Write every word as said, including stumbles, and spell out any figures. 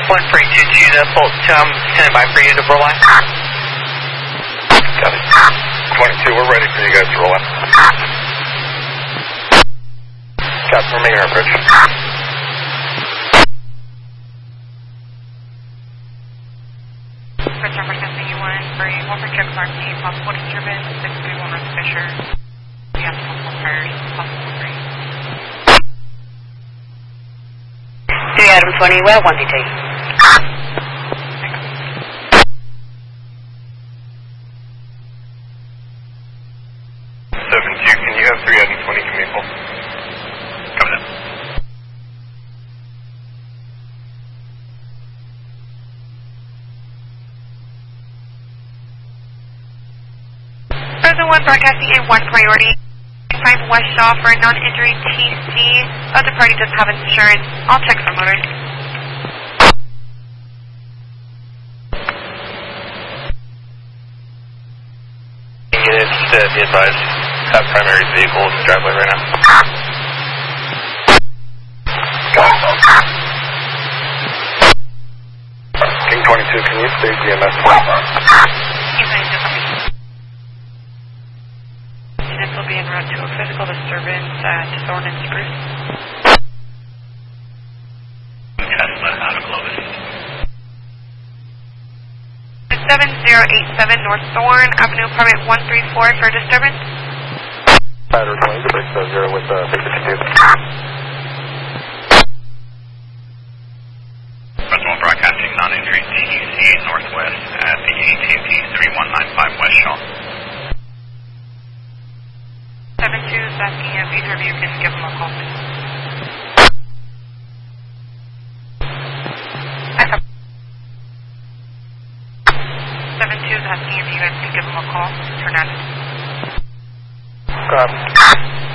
one three two two, the Bolt, um, standing by for you to roll out. Got it. twenty-two, we're ready for you guys to roll out. Captain, we're making our approach. For San Francisco, you one for a one for check R T, possible disturbance, six three one North Fisher. We have possible priority, possible three. three Adam twenty, well, one D T. seven two, can you have three Adam twenty give me a call? Coming in. President one broadcasting a one priority. five West Shaw for a non-injury T C. Other party does have insurance. I'll check for motor. Units to be advised, have primary vehicle in the driveway right now. King twenty-two, can you stay D M S one? Units will be en route to a physical disturbance at Thorn and Spruce. Tesla out of Clovis. seven zero eight seven North Thorn Avenue, apartment one three four for disturbance. Battery twenty, the base zero with uh, big fifty-two. President one broadcasting non-injury T C Northwest at the A T and T three one nine five West Shaw. seven two is asking if either of you can give them a call, please. seven two is asking if you guys can give them a call. Fernandez. Got it.